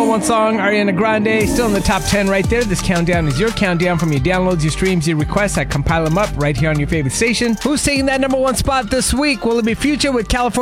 one song, Ariana Grande, still in the top 10 right there. This countdown is your countdown from your downloads, your streams, your requests. I compile them up right here on your favorite station. Who's taking that number one spot this week? Will it be Future with California